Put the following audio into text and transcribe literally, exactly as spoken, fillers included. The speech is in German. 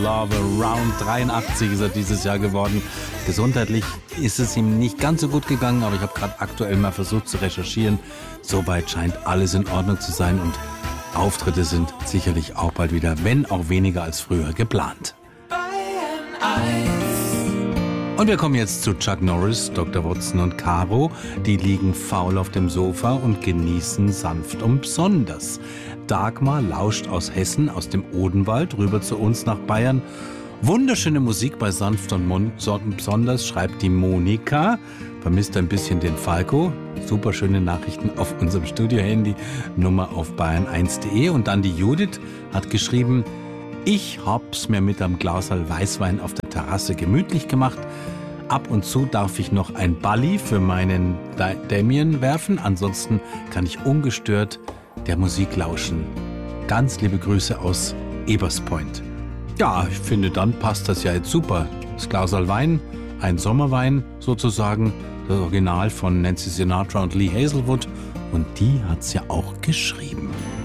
Love Around. dreiundachtzig ist er dieses Jahr geworden. Gesundheitlich ist es ihm nicht ganz so gut gegangen, aber ich habe gerade aktuell mal versucht zu recherchieren. Soweit scheint alles in Ordnung zu sein und Auftritte sind sicherlich auch bald wieder, wenn auch weniger als früher geplant. Und wir kommen jetzt zu Chuck Norris, Doktor Watson und Caro. Die liegen faul auf dem Sofa und genießen sanft und besonders. Dagmar lauscht aus Hessen, aus dem Odenwald, rüber zu uns nach Bayern. Wunderschöne Musik bei sanft und Mon- besonders, schreibt die Monika. Vermisst ein bisschen den Falco. Super schöne Nachrichten auf unserem Studio-Handy. Nummer auf bayern eins punkt de. Und dann die Judith hat geschrieben: Ich hab's mir mit einem Glaserl Weißwein auf der Terrasse gemütlich gemacht. Ab und zu darf ich noch ein Balli für meinen Da- Damien werfen. Ansonsten kann ich ungestört der Musik lauschen. Ganz liebe Grüße aus Eberspoint. Ja, ich finde, dann passt das ja jetzt super. Das Glaserl Wein, ein Sommerwein sozusagen, das Original von Nancy Sinatra und Lee Hazelwood. Und die hat's ja auch geschrieben.